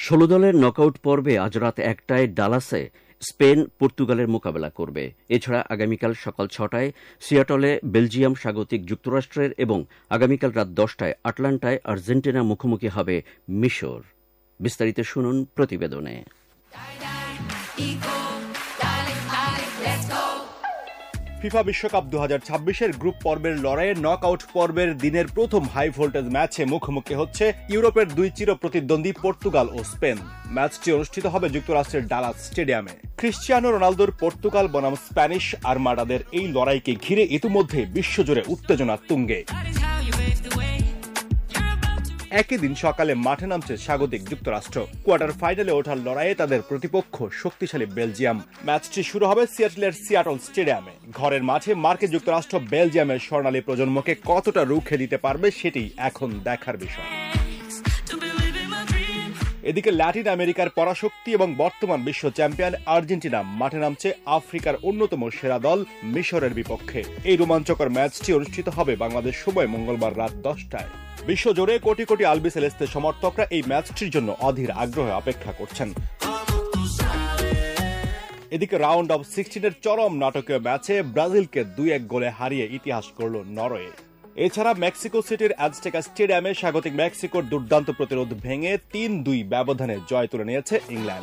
১৬ দলের নকআউট পর্বে আজ রাত ১টায় ডালাসে স্পেন পর্তুগালের মোকাবেলা করবে। এছাড়া আগামীকাল সকাল ৬টায় সিয়াটলে বেলজিয়াম স্বাগতিক যুক্তরাষ্ট্রের এবং আগামীকাল রাত ১০টায় আটলান্টায় আর্জেন্টিনা মুখোমুখি হবে মিশর। বিস্তারিত শুনুন প্রতিবেদনে। ফিফা বিশ্বকাপ ২০২৬-এর গ্রুপ পর্বের লড়াইয়ে নকআউট পর্বের দিনের প্রথম হাই ভোল্টেজ ম্যাচে মুখোমুখি হচ্ছে ইউরোপের দুই চির প্রতিদ্বন্দ্বী পর্তুগাল ও স্পেন। ম্যাচটি অনুষ্ঠিত হবে যুক্তরাষ্ট্রের ডালাস স্টেডিয়ামে। ক্রিশ্চিয়ানো রোনালদোর পর্তুগাল বনাম স্প্যানিশ আর্মাডাদের এই লড়াইকে ঘিরে ইতিমধ্যে বিশ্বজুড়ে উত্তেজনা তুঙ্গে। একই দিন সকালে মাঠে নামছে স্বাগতিক যুক্তরাষ্ট্র। কোয়ার্টার ফাইনালে ওঠার লড়াইয়ে তাদের প্রতিপক্ষ শক্তিশালী বেলজিয়াম। ম্যাচটি শুরু হবে সিয়াটলের সিয়াটল স্টেডিয়ামে। ঘরের মাঠে মার্কিন যুক্তরাষ্ট্র বেলজিয়ামের স্বর্ণালী প্রজন্মকে কতটা রুখে দিতে পারবে সেটি এখন দেখার বিষয়। এদিকে ল্যাটিন আমেরিকার পরাশক্তি এবং বর্তমান বিশ্ব চ্যাম্পিয়ন আর্জেন্টিনা মাঠে নামছে আফ্রিকার অন্যতম সেরা দল মিশরের বিপক্ষে। এই রোমাঞ্চকর ম্যাচটি অনুষ্ঠিত হবে বাংলাদেশ সময় মঙ্গলবার রাত 10টায়। বিশ্বজুড়ে কোটি কোটি আলবি সেলেস্তে সমর্থকরা এই ম্যাচটির জন্য অধীর আগ্রহে অপেক্ষা করছেন। এদিকে রাউন্ড অফ 16-এর চরম নাটকীয় ম্যাচে ব্রাজিলকে ২-১ গোলে হারিয়ে ইতিহাস করল নরওয়ে। এছাড়া মেক্সিকো সিটির অ্যাজটেকা স্টেডিয়ামে স্বাগতিক মেক্সিকোর দুর্দান্ত প্রতিরোধ ভেঙে ৩-২ ব্যবধানে জয় তুলে নিয়েছে ইংল্যান্ড।